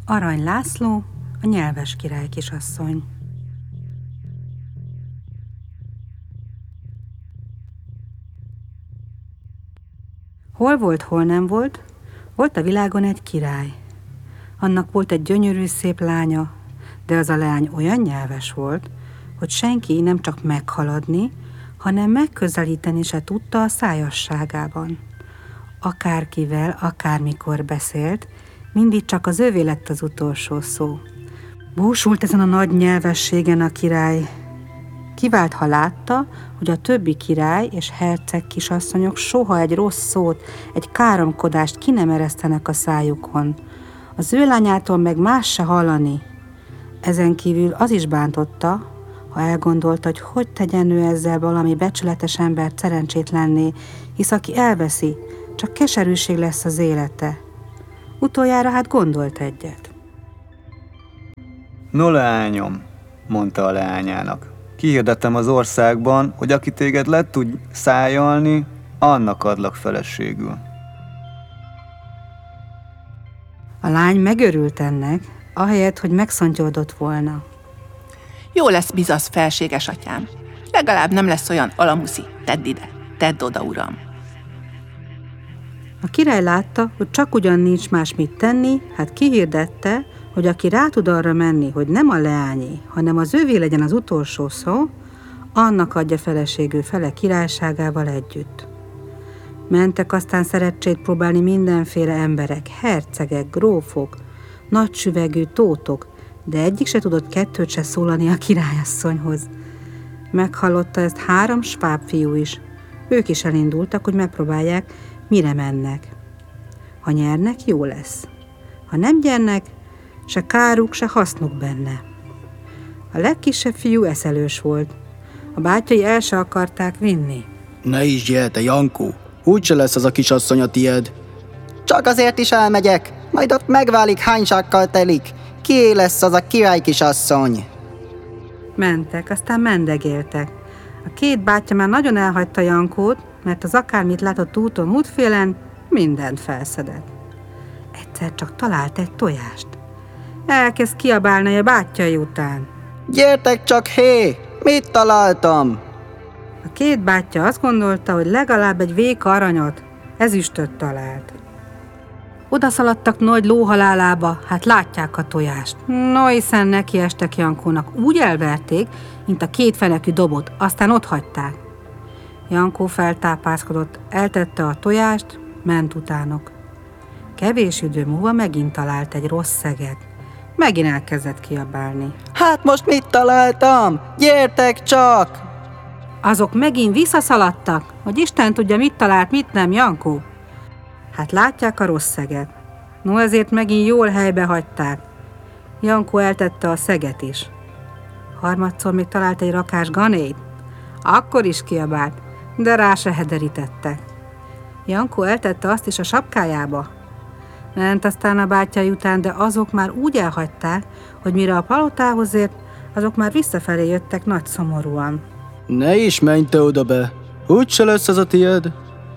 Arany László, a nyelves király kisasszony. Hol volt, hol nem volt, volt a világon egy király. Annak volt egy gyönyörű szép lánya, de az a lány olyan nyelves volt, hogy senki nem csak meghaladni, hanem megközelíteni se tudta a szájasságában. Akárkivel, akármikor beszélt, mindig csak az övé lett az utolsó szó. Búsult ezen a nagy nyelvességen a király. Kivált, ha látta, hogy a többi király és herceg kisasszonyok soha egy rossz szót, egy káromkodást ki nem eresztenek a szájukon. Az ő lányától meg más se hallani. Ezen kívül az is bántotta, ha elgondolta, hogy tegyen ő ezzel valami becsületes embert szerencsétlenné, hisz aki elveszi, csak keserűség lesz az élete. Utoljára hát gondolt egyet. No leányom, mondta a leányának, kihirdettem az országban, hogy aki téged le tud szájalni, annak adlak feleségül. A lány megörült ennek, ahelyett, hogy megszontyódott volna. Jó lesz, bizasz, felséges atyám. Legalább nem lesz olyan alamuszi. Tedd ide, tedd oda, uram. A király látta, hogy csak ugyan nincs más mit tenni, hát kihirdette, hogy aki rá tud arra menni, hogy nem a leányé, hanem az ővé legyen az utolsó szó, annak adja feleségül fele királyságával együtt. Mentek aztán szerencsét próbálni mindenféle emberek, hercegek, grófok, nagy süvegű tótok, de egyik se tudott kettőt se szólani a királyasszonyhoz. Meghallotta ezt 3 sváb fiú is. Ők is elindultak, hogy megpróbálják, mire mennek. Ha nyernek, jó lesz. Ha nem nyernek, se káruk, se hasznuk benne. A legkisebb fiú eszelős volt. A bátyai el se akarták vinni. Ne is gyere, Jankó, úgyse lesz az a kisasszony a tied. Csak azért is elmegyek, majd ott megválik, hánysákkal telik. Kié lesz az a király kisasszony? Mentek, aztán mendegéltek. A 2 bátyja már nagyon elhagyta Jankót, mert az akármit látott úton, útfélen mindent felszedett. Egyszer csak talált egy tojást. Elkezd kiabálni a bátyjai után. Gyertek csak, hé! Mit találtam? A 2 bátyja azt gondolta, hogy legalább egy véka aranyat, ezüstöt talált. Oda szaladtak nagy lóhalálába, hát látják a tojást. No, hiszen nekiestek Jankónak, úgy elverték, mint a 2 fenekű dobot, aztán ott hagyták. Jankó feltápászkodott, eltette a tojást, ment utánok. Kevés idő múlva megint talált egy rossz szeget. Megint elkezdett kiabálni. Hát most mit találtam? Gyertek csak! Azok megint visszaszaladtak, hogy Isten tudja, mit talált, mit nem, Jankó. Hát látják a rossz szeget. No, ezért megint jól helybe hagyták. Jankó eltette a szeget is. Harmadszor még talált egy rakás ganét. Akkor is kiabált, de rá se hederítettek. Jankó eltette azt is a sapkájába. Ment aztán a bátyjai után, de azok már úgy elhagyták, hogy mire a palotához ért, azok már visszafelé jöttek nagy szomorúan. Ne is menj te oda be, úgyse lesz az a tied.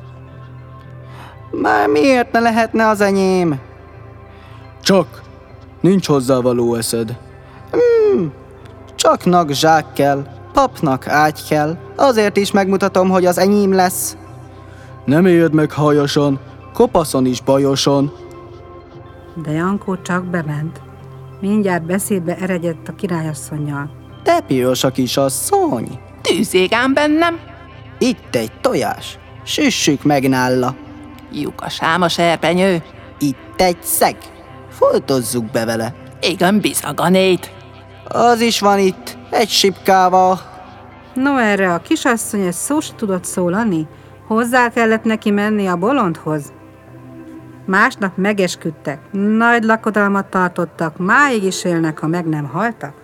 Már miért ne lehetne az enyém? Csak, nincs hozzávaló eszed. Csaknak zsák kell, papnak ágy kell, azért is megmutatom, hogy az enyém lesz. Nem éld meg hajasan, kopaszon is bajosan. De Jankó csak bement. Mindjárt beszédbe eredett a királyasszonnyal. Te piros a kisasszony! Tűzég ám bennem. Itt egy tojás, süssük meg nála. Lyukas ám a serpenyő. Itt egy szeg, foltozzuk be vele. Igen, bizaganét. Az is van itt, egy sipkával. No, erre a kisasszony egy szó se tudott szólani. Hozzá kellett neki menni a bolondhoz. Másnap megesküdtek, nagy lakodalmat tartottak, máig is élnek, ha meg nem haltak.